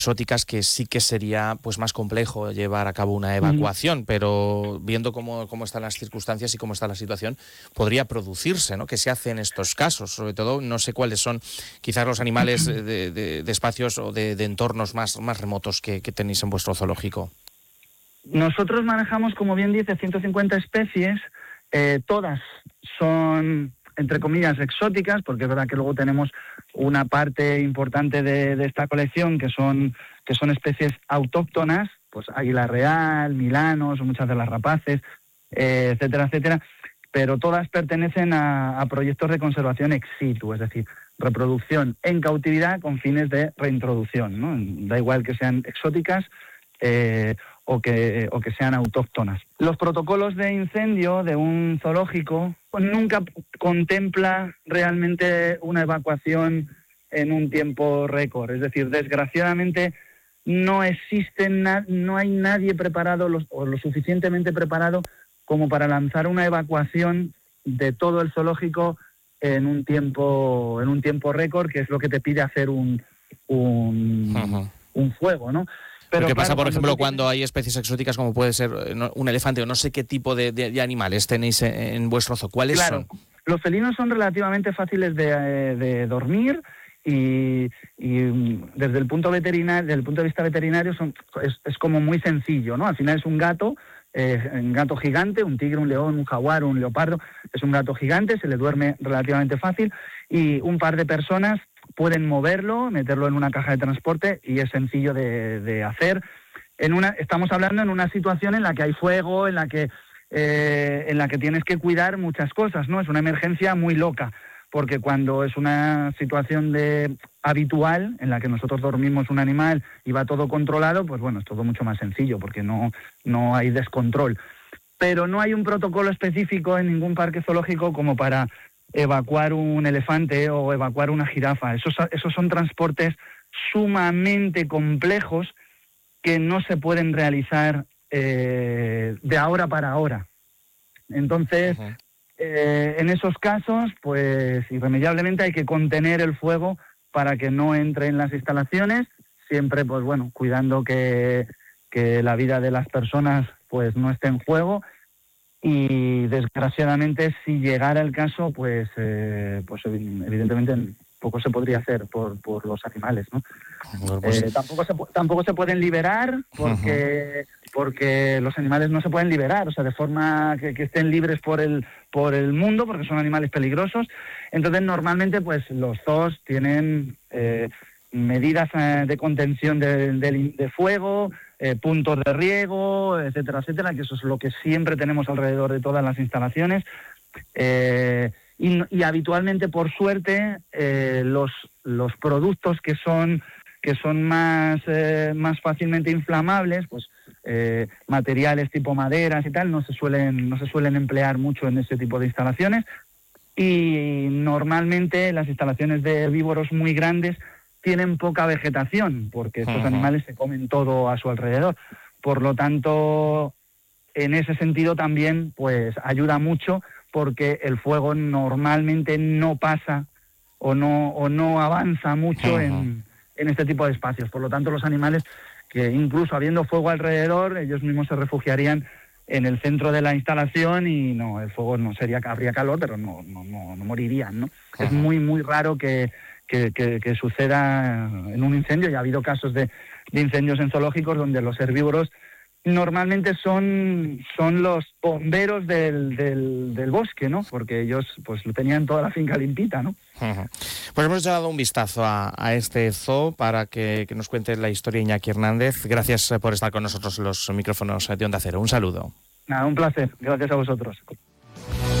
exóticas que sí que sería pues más complejo llevar a cabo una evacuación, pero viendo cómo están las circunstancias y cómo está la situación, podría producirse, ¿no? ¿Qué se hace en estos casos? Sobre todo, no sé cuáles son quizás los animales de espacios o de entornos más remotos que tenéis en vuestro zoológico. Nosotros manejamos, como bien dice, 150 especies, todas son, entre comillas, exóticas, porque es verdad que luego tenemos una parte importante de esta colección que son especies autóctonas, pues águila real, milanos, muchas de las rapaces, etcétera, etcétera, pero todas pertenecen a proyectos de conservación ex situ, es decir, reproducción en cautividad con fines de reintroducción, ¿no? Da igual que sean exóticas o que sean autóctonas. Los protocolos de incendio de un zoológico nunca contempla realmente una evacuación en un tiempo récord. Es decir, desgraciadamente no hay nadie preparado o lo suficientemente preparado como para lanzar una evacuación de todo el zoológico en un tiempo récord, que es lo que te pide hacer un fuego, ¿no? Pero ¿qué pasa, por ejemplo, cuando hay especies exóticas como puede ser un elefante o no sé qué tipo de animales tenéis en vuestro zoo? ¿Cuáles son? Los felinos son relativamente fáciles de dormir y desde el punto de vista veterinario es como muy sencillo, ¿no? Al final es un gato gigante, un tigre, un león, un jaguar, un leopardo. Es un gato gigante, se le duerme relativamente fácil y un par de personas pueden moverlo, meterlo en una caja de transporte y es sencillo de hacer. Estamos hablando en una situación en la que hay fuego, en la que tienes que cuidar muchas cosas, ¿no? Es una emergencia muy loca, porque cuando es una situación habitual en la que nosotros dormimos un animal y va todo controlado, pues bueno, es todo mucho más sencillo porque no hay descontrol. Pero no hay un protocolo específico en ningún parque zoológico como para evacuar un elefante o evacuar una jirafa. Esos son transportes sumamente complejos que no se pueden realizar de ahora para ahora. Entonces, en esos casos, pues irremediablemente hay que contener el fuego para que no entre en las instalaciones, siempre, pues bueno, cuidando que la vida de las personas pues no esté en juego. Y desgraciadamente, si llegara el caso, pues evidentemente poco se podría hacer por los animales, ¿no? Tampoco se pueden liberar porque los animales no se pueden liberar, o sea, de forma que estén libres por el mundo, porque son animales peligrosos. Entonces, normalmente, pues los zoos tienen medidas de contención de fuego, puntos de riego, etcétera, etcétera, que eso es lo que siempre tenemos alrededor de todas las instalaciones. Y habitualmente, por suerte, los productos que son más fácilmente inflamables, pues materiales tipo maderas y tal, no se suelen emplear mucho en ese tipo de instalaciones. Y normalmente las instalaciones de herbívoros muy grandes tienen poca vegetación, porque estos animales se comen todo a su alrededor. Por lo tanto, en ese sentido también pues ayuda mucho, porque el fuego normalmente no pasa o no avanza mucho en este tipo de espacios. Por lo tanto, los animales, que incluso habiendo fuego alrededor, ellos mismos se refugiarían en el centro de la instalación y el fuego no habría calor, pero no morirían, ¿no? Es muy, muy raro que suceda en un incendio, y ha habido casos de incendios en zoológicos donde los herbívoros normalmente son los bomberos del bosque, ¿no? Porque ellos pues lo tenían toda la finca limpita, ¿no? Pues hemos dado un vistazo a este zoo para que nos cuentes la historia, Iñaki Hernández. Gracias por estar con nosotros en los micrófonos de Onda Cero. Un saludo. Nada, un placer. Gracias a vosotros.